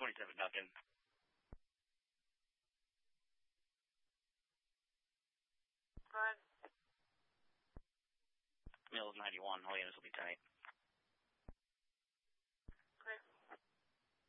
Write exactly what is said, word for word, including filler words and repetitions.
twenty-seven, Duncan. Good. Mills ninety-one, Williams will be tight.